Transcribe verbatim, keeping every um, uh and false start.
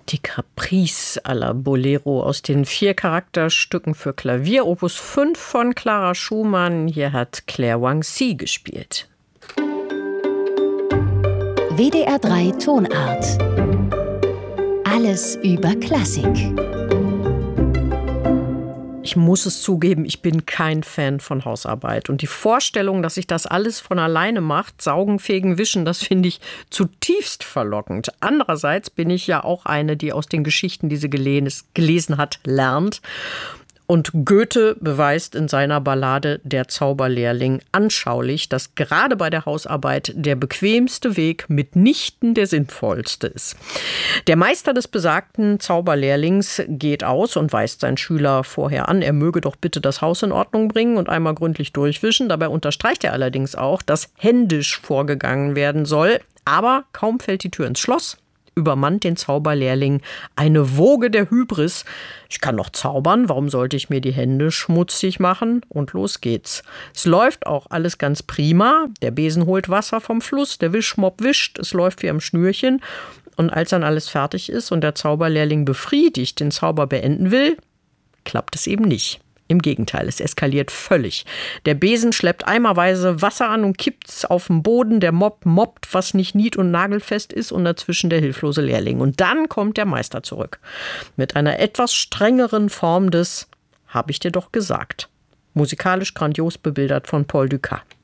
Die Caprice à la Bolero aus den vier Charakterstücken für Klavier, Opus fünf von Clara Schumann. Hier hat Claire Wang-Si gespielt. W D R drei Tonart. Alles über Klassik. Ich muss es zugeben, ich bin kein Fan von Hausarbeit. Und die Vorstellung, dass sich das alles von alleine macht, saugen, fegen, wischen, das finde ich zutiefst verlockend. Andererseits bin ich ja auch eine, die aus den Geschichten, die sie gelesen hat, lernt. Und Goethe beweist in seiner Ballade Der Zauberlehrling anschaulich, dass gerade bei der Hausarbeit der bequemste Weg mitnichten der sinnvollste ist. Der Meister des besagten Zauberlehrlings geht aus und weist seinen Schüler vorher an, er möge doch bitte das Haus in Ordnung bringen und einmal gründlich durchwischen. Dabei unterstreicht er allerdings auch, dass händisch vorgegangen werden soll. Aber kaum fällt die Tür ins Schloss, übermannt den Zauberlehrling eine Woge der Hybris. Ich kann doch zaubern, warum sollte ich mir die Hände schmutzig machen? Und los geht's. Es läuft auch alles ganz prima. Der Besen holt Wasser vom Fluss, der Wischmopp wischt, es läuft wie am Schnürchen. Und als dann alles fertig ist und der Zauberlehrling befriedigt den Zauber beenden will, klappt es eben nicht. Im Gegenteil, es eskaliert völlig. Der Besen schleppt eimerweise Wasser an und kippt es auf den Boden. Der Mob mobbt, was nicht nied- und nagelfest ist, und dazwischen der hilflose Lehrling. Und dann kommt der Meister zurück. Mit einer etwas strengeren Form des "Hab ich dir doch gesagt". Musikalisch grandios bebildert von Paul Dukas.